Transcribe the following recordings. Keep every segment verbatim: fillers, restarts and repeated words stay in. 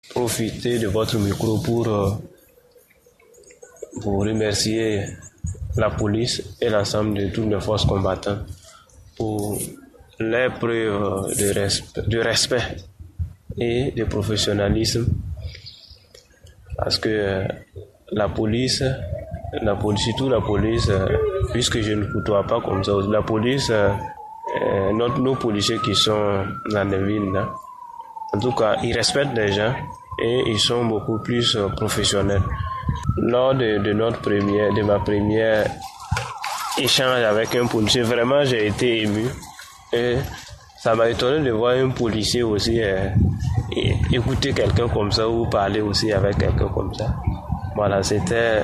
Profiter de votre micro pour, euh, pour remercier la police et l'ensemble de toutes les forces combattantes pour les preuves de respect, de respect et de professionnalisme. Parce que euh, la police, la police, surtout la police, euh, puisque je ne côtoie pas comme ça, la police, euh, euh, notre, nos policiers qui sont dans les villes, là, en tout cas, ils respectent les gens et ils sont beaucoup plus euh, professionnels. Lors de, de notre première, de ma première échange avec un policier, vraiment j'ai été ému et ça m'a étonné de voir un policier aussi euh, écouter quelqu'un comme ça ou parler aussi avec quelqu'un comme ça. Voilà, c'était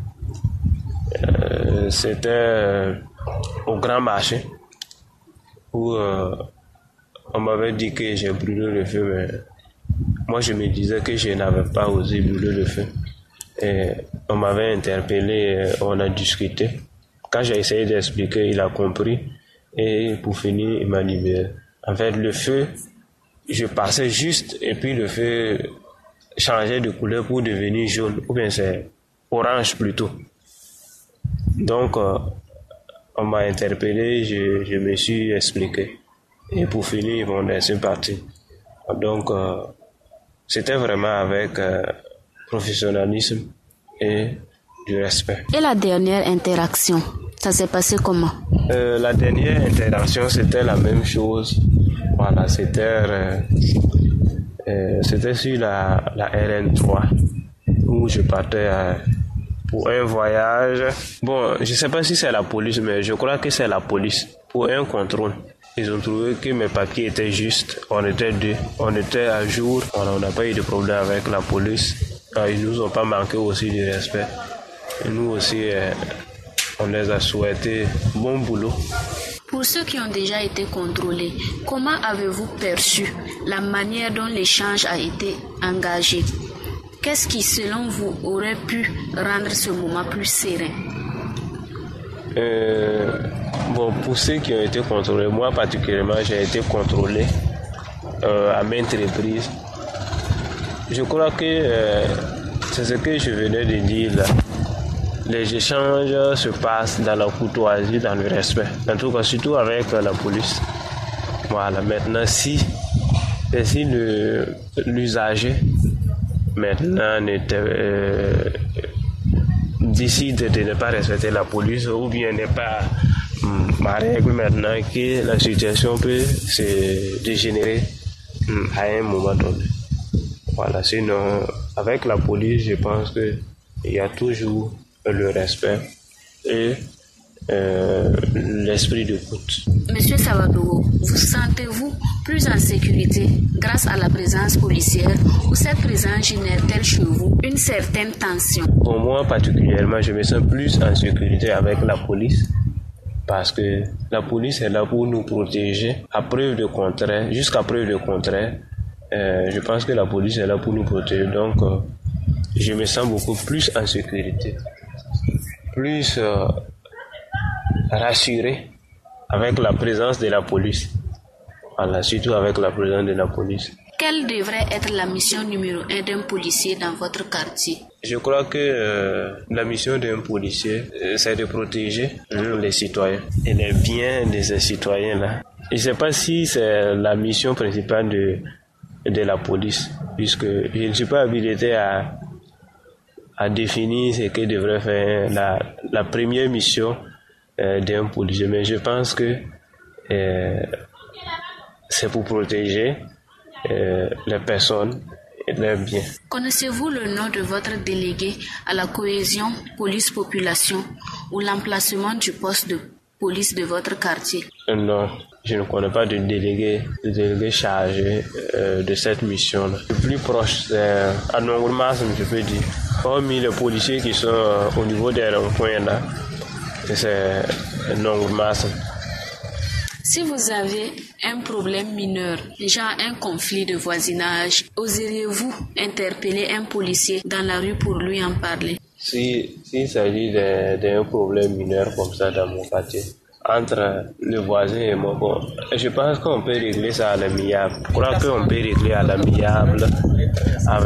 euh, c'était euh, au Grand Marché où euh, on m'avait dit que j'ai brûlé le feu, mais moi je me disais que je n'avais pas osé brûler le feu. Et on m'avait interpellé, on a discuté. Quand j'ai essayé d'expliquer, il a compris. Et pour finir, il m'a libéré. En fait, le feu, je passais juste et puis le feu changeait de couleur pour devenir jaune. Ou bien c'est orange plutôt. Donc, euh, on m'a interpellé, je, je me suis expliqué. Et pour finir, ils m'ont laissé partir. Donc, euh, c'était vraiment avec euh, professionnalisme et du respect. Et la dernière interaction, ça s'est passé comment? euh, La dernière interaction, c'était la même chose. Voilà, c'était euh, euh, c'était sur la, la R N trois où je partais euh, pour un voyage. Bon, je sais pas si c'est la police, mais je crois que c'est la police pour un contrôle. Ils ont trouvé que mes papiers étaient justes. On était deux. On était à jour. Voilà, on n'a pas eu de problème avec la police. Ils nous ont pas manqué aussi de respect. Et nous aussi, euh, on les a souhaité bon boulot. Pour ceux qui ont déjà été contrôlés, comment avez-vous perçu la manière dont l'échange a été engagé? Qu'est-ce qui, selon vous, aurait pu rendre ce moment plus serein? Euh, bon, pour ceux qui ont été contrôlés, moi particulièrement, j'ai été contrôlé euh, à maintes reprises. Je crois que euh, c'est ce que je venais de dire là. Les échanges se passent dans la courtoisie, dans le respect. En tout cas, surtout avec la police. Voilà, maintenant, si, si le, l'usager maintenant n'était... Euh, décide de ne pas respecter la police ou bien n'est pas hum, ma règle maintenant que la situation peut se dégénérer hum, à un moment donné. Voilà, sinon avec la police, je pense que il y a toujours le respect et euh, l'esprit d'écoute. Monsieur Savadogo, vous sentez-vous plus en sécurité grâce à la présence policière ou cette présence génère-t-elle chez vous une certaine tension? Pour moi particulièrement, je me sens plus en sécurité avec la police parce que la police est là pour nous protéger à preuve de contraire, jusqu'à preuve de contraire. Euh, je pense que la police est là pour nous protéger, donc euh, je me sens beaucoup plus en sécurité, plus euh, rassuré avec la présence de la police. Voilà, surtout avec la présence de la police. Quelle devrait être la mission numéro un d'un policier dans votre quartier? Je crois que euh, la mission d'un policier, euh, c'est de protéger euh, les citoyens et les biens de ces citoyens-là. Je ne sais pas si c'est la mission principale de, de la police, puisque je ne suis pas habilité à, à définir ce que devrait faire la, la première mission euh, d'un policier. Mais je pense que euh, c'est pour protéger euh, les personnes et leurs biens. Connaissez-vous le nom de votre délégué à la cohésion police-population ou l'emplacement du poste de police de votre quartier? Non, je ne connais pas de délégué, de délégué chargé euh, de cette mission-là. Le plus proche, c'est à Nongurmas, je peux dire. Hormis les policiers qui sont euh, au niveau des ronds-points là, c'est Nongurmas. Si vous avez un problème mineur, genre un conflit de voisinage, oseriez-vous interpeller un policier dans la rue pour lui en parler? Si, s'il s'agit d'un problème mineur comme ça dans mon quartier, entre le voisin et moi. Bon, je pense qu'on peut régler ça à l'amiable. Je crois qu'on peut régler à l'amiable avec